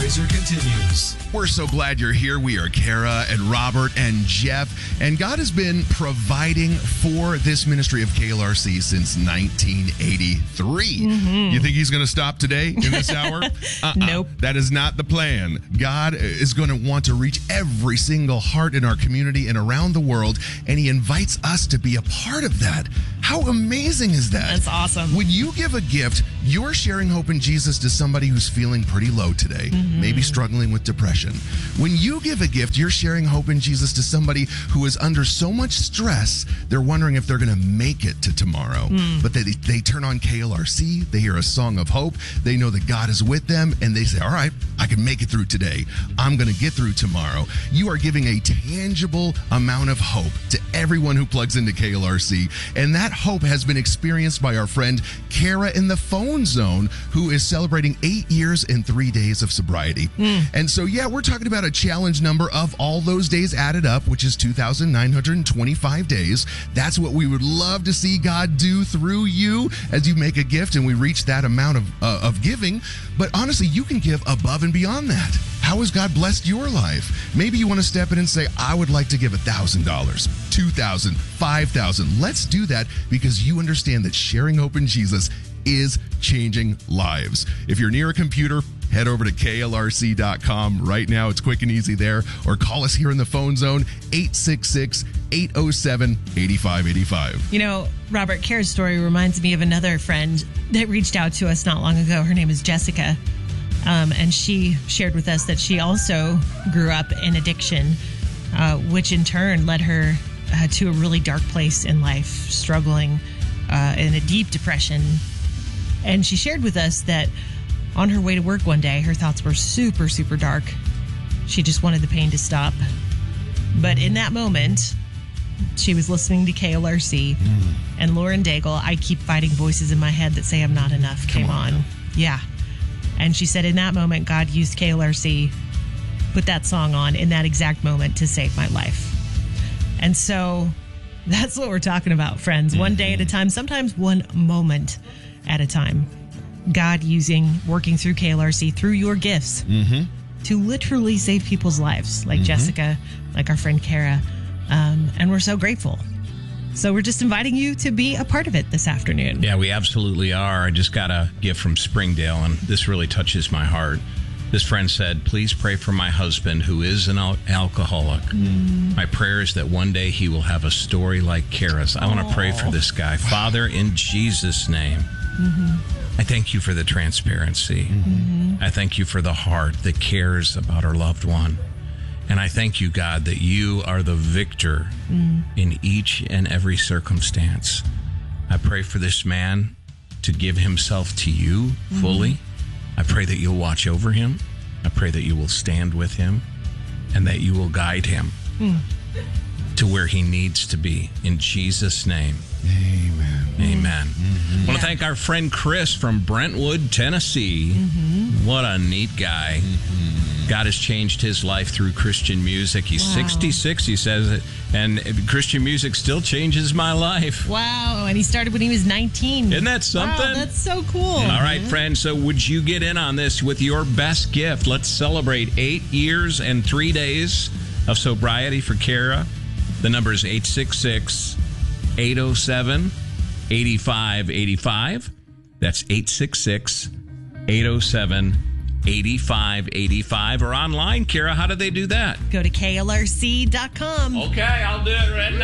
Riser continues. We're so glad you're here. We are Kara and Robert and Jeff, and God has been providing for this ministry of KLRC since 1983. You think he's going to stop today in this hour? Nope. That is not the plan. God is going to want to reach every single heart in our community and around the world, and he invites us to be a part of that. How amazing is that? That's awesome. When you give a gift, you're sharing hope in Jesus to somebody who's feeling pretty low today, maybe struggling with depression. When you give a gift, you're sharing hope in Jesus to somebody who is under so much stress, they're wondering if they're going to make it to tomorrow. But they turn on KLRC, they hear a song of hope, they know that God is with them, and they say, all right, I can make it through today. I'm going to get through tomorrow. You are giving a tangible amount of hope to everyone who plugs into KLRC, and that hope has been experienced by our friend Kara in the Phone Zone, who is celebrating 8 years and 3 days of sobriety. And so, yeah, we're talking about a challenge number of all those days added up, which is 2,925 days. That's what we would love to see God do through you as you make a gift and we reach that amount of giving. But honestly, you can give above and beyond that. How has God blessed your life? Maybe you want to step in and say, I would like to give $1,000, $2,000, $5,000. Let's do that because you understand that sharing hope in Jesus is changing lives. If you're near a computer, head over to klrc.com right now. It's quick and easy there. Or call us here in the Phone Zone, 866-807-8585. You know, Robert, Kara's story reminds me of another friend that reached out to us not long ago. Her name is Jessica. And she shared with us that she also grew up in addiction, which in turn led her to a really dark place in life, struggling in a deep depression. And she shared with us that on her way to work one day, her thoughts were super, super dark. She just wanted the pain to stop. But in that moment, she was listening to KLRC and Lauren Daigle, I Keep Fighting Voices in My Head That Say I'm Not Enough, came on. Yeah. And she said in that moment, God used KLRC, put that song on in that exact moment to save my life. And so that's what we're talking about, friends. One day at a time, sometimes one moment at a time. God working through KLRC, through your gifts, to literally save people's lives, like Jessica, like our friend Kara. And we're so grateful. So we're just inviting you to be a part of it this afternoon. Yeah, we absolutely are. I just got a gift from Springdale, and this really touches my heart. This friend said, please pray for my husband who is an alcoholic. My prayer is that one day he will have a story like Kara's. I want to pray for this guy. Father, in Jesus' name, I thank you for the transparency. I thank you for the heart that cares about our loved one. And I thank you, God, that you are the victor in each and every circumstance. I pray for this man to give himself to you fully. I pray that you'll watch over him. I pray that you will stand with him and that you will guide him to where he needs to be. In Jesus' name. Amen. Amen. I want to thank our friend Chris from Brentwood, Tennessee. What a neat guy. God has changed his life through Christian music. He's 66, he says, and Christian music still changes my life. Wow. And he started when he was 19. Isn't that something? Wow, that's so cool. All right, friends. So would you get in on this with your best gift? Let's celebrate 8 years and 3 days of sobriety for Kara. The number is 866-807-8585. That's 866-807-8585. Or online, Kara, how do they do that? Go to klrc.com. Okay, I'll do it right now.